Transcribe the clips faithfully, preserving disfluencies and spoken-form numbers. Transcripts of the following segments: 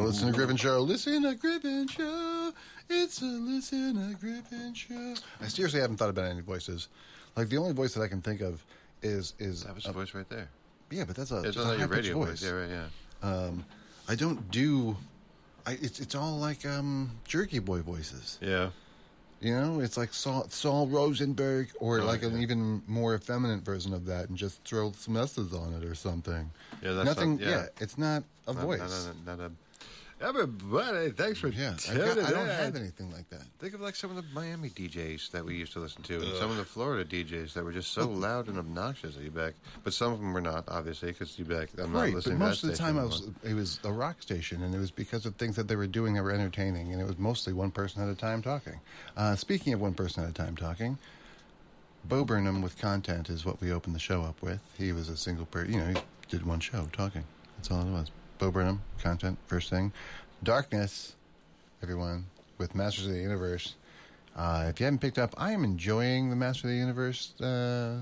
Listen to Griffin Show. Listen to Griffin Show. It's a Listen to Griffin Show. I seriously haven't thought about any voices. Like, the only voice that I can think of is... is that was a voice right there. Yeah, but that's a, it's that's not a your radio voice. voice. Yeah, right, yeah. Um, I don't do... I, it's it's all like um, Jerky Boy voices. Yeah. You know, it's like Saul, Saul Rosenberg, or oh, like yeah. an even more effeminate version of that, and just throw some S's on it or something. Yeah, that's nothing. Not, yeah. yeah, it's not a not, voice. Not, not, not a, everybody, thanks for yeah. tuning I, got, I don't in. have anything like that. Think of like some of the Miami D Js that we used to listen to, and some of the Florida D Js that were just so loud and obnoxious. You back, but some of them were not, obviously, because you back. I'm not right, listening. but most to that of the time, I anymore. was. It was a rock station, and it was because of things that they were doing that were entertaining, and it was mostly one person at a time talking. Uh, speaking of one person at a time talking, Bo Burnham with content is what we opened the show up with. He was a single person. You know, he did one show talking. That's all it was. Bo Burnham, content, first thing. Darkness, everyone, with Masters of the Universe. Uh, if you haven't picked up, I am enjoying the Masters of the Universe uh,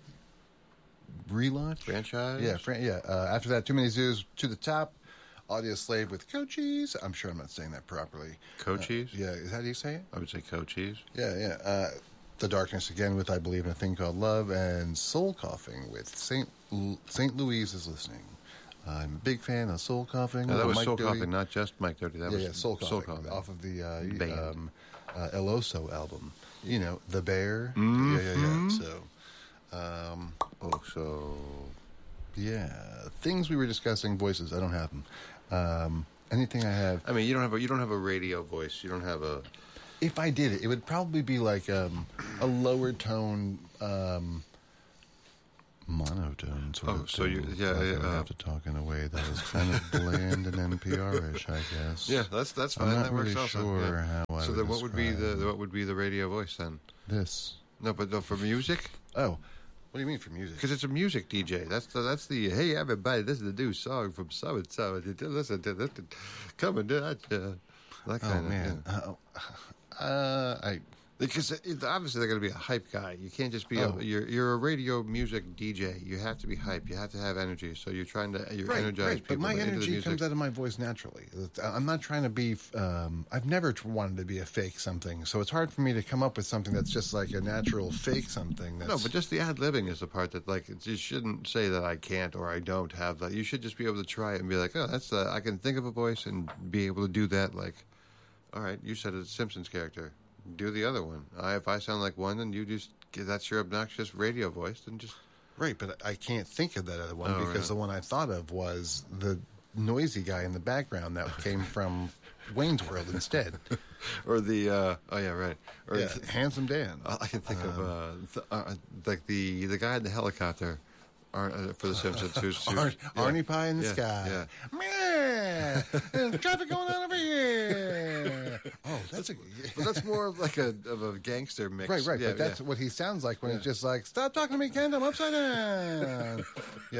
relaunch. Franchise? Yeah, fran- yeah. Uh, after that, Too Many Zoos, To the Top, Audio Slave with Cochise. I'm sure I'm not saying that properly. Cochise? Uh, yeah, is that how you say it? I would say Cochise. Yeah, yeah. Uh, the Darkness again with I Believe in a Thing Called Love, and Soul Coughing with Saint L- Saint Louise is Listening. I'm a big fan of Soul Coughing. No, that was Mike Soul Doty. Coughing, not just Mike Doty. That yeah, was yeah, Soul Coughing, Soul Coughing. off of the uh, Band. um, uh, El Oso album. You know, The Bear. Mm-hmm. Yeah, yeah, yeah. So, um, oh, so yeah, things we were discussing. Voices. I don't have them. Um, anything I have. I mean, you don't have a you don't have a radio voice. You don't have a. If I did it, it would probably be like um, a lower tone. Um, monotone sort Oh, of so thing. you- yeah, Like yeah, I would uh, have to talk in a way that was kind of bland and N P R-ish, I guess. Yeah, that's that's fine. I'm not that works really also. sure yeah. how I So would then, what would be describe the what would be the radio voice then? this? No, but no, for music, Oh, what do you mean for music? because it's a music D J. That's the that's the hey everybody, this is the new song from so and so. Listen to this, coming to that. Uh, that Oh kind of man, yeah. uh, uh, I Because it, obviously they're going to be a hype guy. You can't just be Oh. a you're you're a radio music D J. You have to be hype. You have to have energy. So you're trying to you're right, energize right. people But my into the energy music. comes out of my voice naturally. I'm not trying to be. Um, I've never tr- wanted to be a fake something, so it's hard for me to come up with something that's just like a natural fake something. That's, No, but just the ad libbing is the part that like it's, you shouldn't say that I can't or I don't have that. You should just be able to try it and be like, oh, that's uh, I can think of a voice and be able to do that. Like, all right, you said it's a Simpsons character. Do the other one. I, if I sound like one, then you just that's your obnoxious radio voice. Then just right. But I can't think of that other one Oh, because right. the one I thought of was the noisy guy in the background that came from Wayne's World instead. or the uh, oh yeah right or Yeah, th- Handsome Dan. I can think of uh, th- uh, like the the guy in the helicopter. Ar- uh, for the Simpsons, who's, who's Ar- yeah. Arnie Pie in the Yeah, sky. yeah. Man, there's traffic going on over here. Oh, that's a But that's more of like a of a gangster mix. right, right. Yeah, but that's yeah. what he sounds like when Yeah. he's just like, "Stop talking to me, Kent. I'm upside down." Yeah,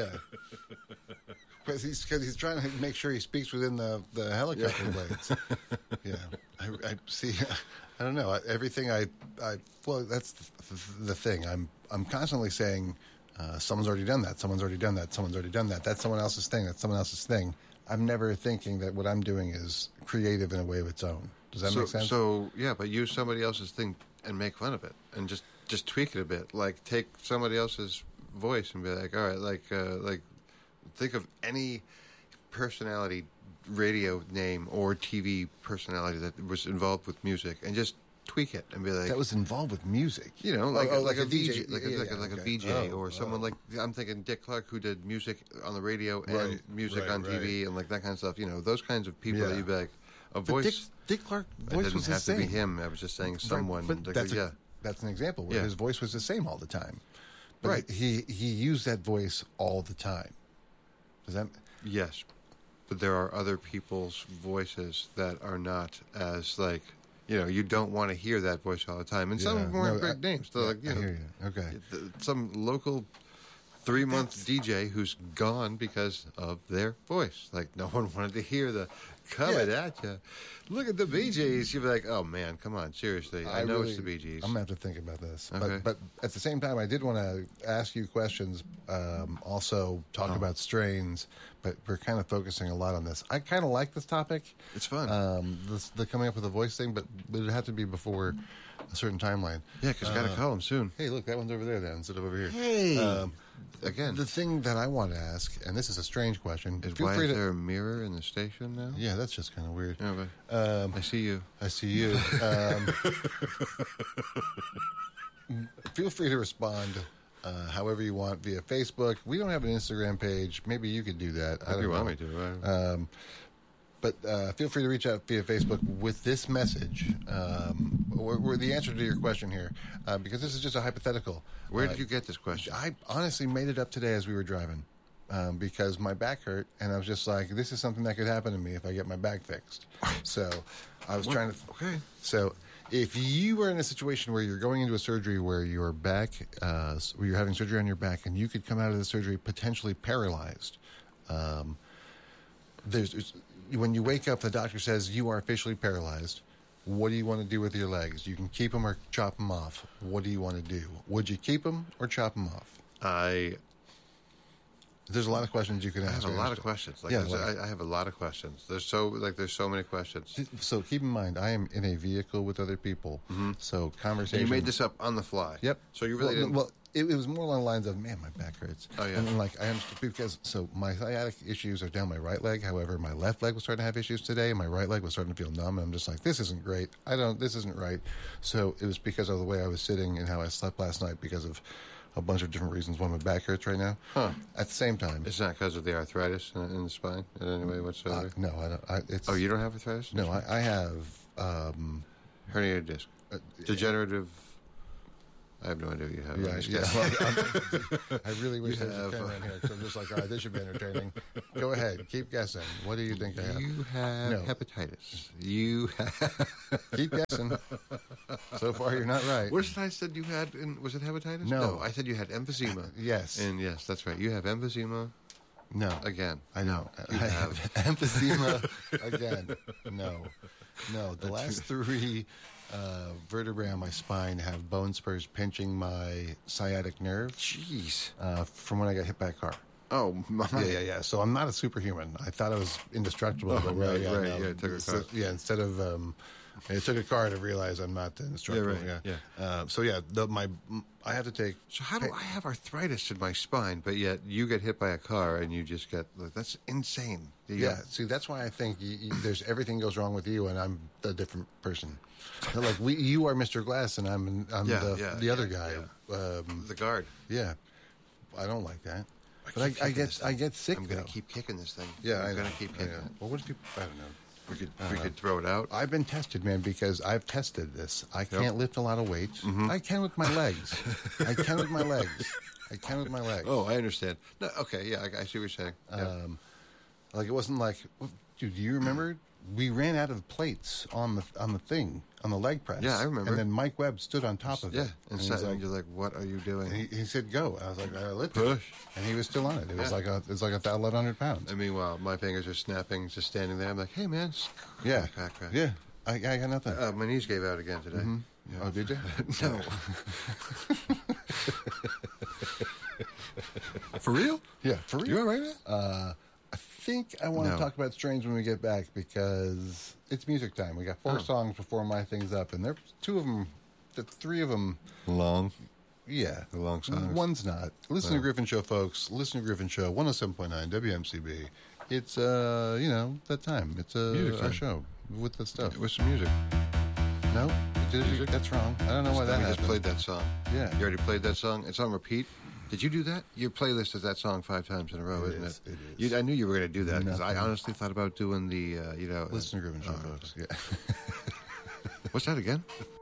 because he's because he's trying to make sure he speaks within the the helicopter blades. Yeah, I, I see. I don't know. I, everything I I well, that's the, the thing. I'm I'm constantly saying. Uh, someone's already done that. Someone's already done that. Someone's already done that. That's someone else's thing. That's someone else's thing. I'm never thinking that what I'm doing is creative in a way of its own. Does that so, make sense? So yeah, but use somebody else's thing and make fun of it, and just just tweak it a bit. Like take somebody else's voice and be like, all right, like uh, like think of any personality, radio name or T V personality that was involved with music, and just tweak it and be like, that was involved with music. you know, like Oh, a, oh, like, a, D J. V J, like a, Yeah, like, a, yeah, like okay. a V J, Oh, or someone oh. like I'm thinking Dick Clark, who did music on the radio and Right, music right, on T V right. and like that kind of stuff. You know, those kinds of people Yeah. that you be like a But voice. Dick, Dick Clark It voice didn't was the have same. to be him. I was just saying someone. Right, but like, that's, a- yeah, that's an example where Yeah. his voice was the same all the time. But Right. He he used that voice all the time. Does that? yes, but there are other people's voices that are not as like. You know, you don't want to hear that voice all the time, and some Yeah, of them weren't no, big I- names. So, yeah, like, you I know, hear you. Okay. th- some local three-month D J who's gone because of their voice. Like, no one wanted to hear the coming Yeah. at you. Look at the Bee Gees. You'd be like, oh, man, come on. Seriously. I, know really- it's the Bee Gees. I'm going to have to think about this. Okay. But, but at the same time, I did want to ask you questions, um, also talk Oh. about strains, but we're kind of focusing a lot on this. I kind of like this topic. It's fun. Um, this, the coming up with a voice thing, but it would have to be before a certain timeline. yeah, because you got to call them soon. Hey, look, that one's over there then instead of over here. Hey. Um, Again, the thing that I want to ask, and this is a strange question. is feel why free is to. there a mirror in the station now? Yeah, that's just kind of weird. Yeah, but Um, I see you. I see you. Um, feel free to respond uh, however you want via Facebook. We don't have an Instagram page. Maybe you could do that. I If don't you know. want me to. Right? Um, but uh, feel free to reach out via Facebook with this message, um, or, or the answer to your question here, uh, because this is just a hypothetical. Where Uh, did you get this question? I honestly made it up today as we were driving, um, because my back hurt, and I was just like, "This is something that could happen to me if I get my back fixed." So I was What? trying to. Okay. So if you were in a situation where you're going into a surgery where your back, uh, where you're having surgery on your back, and you could come out of the surgery potentially paralyzed, um, there's, there's when you wake up, the doctor says you are officially paralyzed. What do you want to do with your legs? You can keep them or chop them off. What do you want to do? Would you keep them or chop them off? I There's a lot of questions you can I ask. have a I lot of understand. questions. Like, Yeah, there's- like- I, I have a lot of questions. There's so like there's so many questions. So keep in mind, I am in a vehicle with other people. So And conversation. you made this up on the fly. Yep. So you really well, didn't. Well, it, it was more along the lines of, man, my back hurts. Oh, yeah. And then, like I understood because so my sciatic issues are down my right leg. However, my left leg was starting to have issues today, and my right leg was starting to feel numb. And I'm just like, this isn't great. I don't. This isn't right. So it was because of the way I was sitting and how I slept last night because of a bunch of different reasons why my back hurts right now. Huh. At the same time, It's not because of the arthritis in, in the spine in any way uh, whatsoever. no, I don't. I, it's oh, you don't have arthritis? no, I, I have. Um, Herniated disc. uh, Degenerative. I have no idea what you have. Yeah, I'm just yeah. kidding. Well, I'm- I really wish You there was a have, pen uh, around here because I'm just like, all right, this should be entertaining. Go ahead, keep guessing. What do you think I have? You have No. hepatitis. You have. Keep guessing. So far, you're not right. What did I said you had? In, was it hepatitis? No. I said you had emphysema. Yes. And yes, that's right. You have emphysema No. again. I know. You I have. emphysema again. No. No. The last three uh, vertebrae on my spine have bone spurs pinching my sciatic nerve Jeez. uh, from when I got hit by a car. Oh my. Yeah, yeah, yeah. So I'm not a superhuman. I thought I was indestructible. Oh, but right, really, I right, know. yeah, it took a So- car. yeah, instead of um, it took a car to realize I'm not indestructible. Yeah, right, Yeah, Uh, so yeah, the, my I have to take. So how do I have arthritis in my spine, but yet you get hit by a car and you just get like, that's insane. You Yeah, got- see, that's why I think you, you, there's everything goes wrong with you, and I'm a different person. Like we, you are Mister Glass, and I'm I'm Yeah, the yeah, the other yeah, guy. Um, the guard. yeah, I don't like that. I But I, keep I kicking this get I thing. get sick. I'm gonna though. keep kicking this thing. Yeah, I'm I gonna know. keep I kicking know. it. Well, what if you? I don't know. We could we could throw it out. I've been tested, man, because I've tested this. I can't lift a lot of weights. Mm-hmm. I can with my legs. I can with my legs. I can with my legs. Oh, I understand. No, okay, yeah, I, I see what you're saying. Yeah. Um, like it wasn't like, dude. Do you remember? We ran out of plates on the on the thing on the leg press. Yeah, I remember. And then Mike Webb stood on top of yeah, it. and, he's so, and like, you're like, what are you doing? and he, he said, "Go." I was like, "I lifted." Push. And he was still on it. It was Yeah. like a it was like a eleven hundred pounds. And meanwhile, my fingers are snapping, just standing there. I'm like, hey, man. s- Yeah, crack, crack. yeah. I, I got nothing. Uh, my knees gave out again today. Yeah. Oh, did you? No. For real? Yeah, for real. You all right now? Uh, I think I want No. to talk about Strange when we get back because it's music time. We got four Oh. songs before my thing's up, and there's two of them, the three of them, Long. yeah. The long songs. One's not. Listen to Oh. Griffin Show, folks. Listen to Griffin Show, one oh seven point nine W M C B. It's, uh, you know, that time. It's a, Music a time. show with the stuff. With some music. No? Did you- that's wrong. I don't know why that we just happened. played that song. Yeah. You already played that song? It's on repeat? Did you do that? Your playlist is that song five times in a row, It isn't is, it? it is. You, I knew you were going to do that because I Nothing. honestly thought about doing the, uh, you know. Listen to Griffin Show, uh, folks. Yeah. What's that again?